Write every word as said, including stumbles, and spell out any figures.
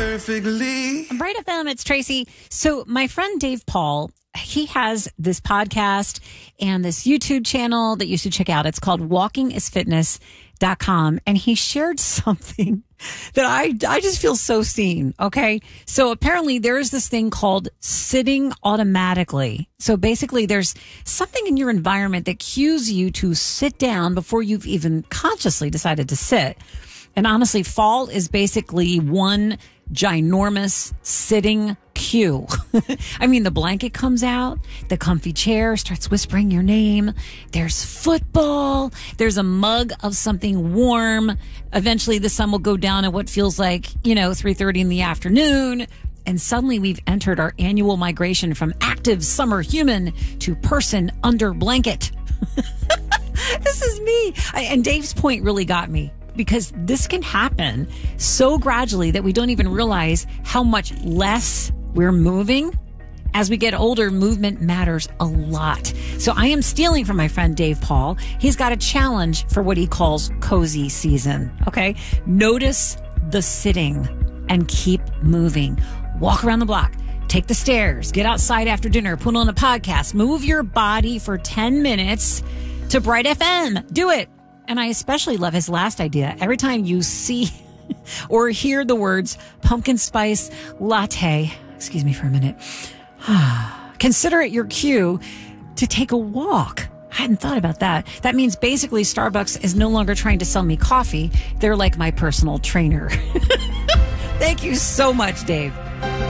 perfectly. Bright F M, it's Tracy. So my friend Dave Paul, he has this podcast and this YouTube channel that you should check out. It's called walking is fitness dot com. And he shared something that I, I just feel so seen. Okay. So apparently there is this thing called sitting automatically. So basically there's something in your environment that cues you to sit down before you've even consciously decided to sit. And honestly, fall is basically one ginormous sitting cue. I mean, the blanket comes out, the comfy chair starts whispering your name. There's football. There's a mug of something warm. Eventually the sun will go down at what feels like, you know, three thirty in the afternoon. And suddenly we've entered our annual migration from active summer human to person under blanket. This is me. I, and Dave's point really got me. Because this can happen so gradually that we don't even realize how much less we're moving. As we get older, movement matters a lot. So I am stealing from my friend Dave Paul. He's got a challenge for what he calls cozy season. Okay. Notice the sitting and keep moving. Walk around the block. Take the stairs. Get outside after dinner. Put on a podcast. Move your body for ten minutes to Bright F M. Do it. And I especially love his last idea. Every time you see or hear the words pumpkin spice latte, excuse me for a minute, consider it your cue to take a walk. I hadn't thought about that. That means basically Starbucks is no longer trying to sell me coffee. They're like my personal trainer. Thank you so much, Dave.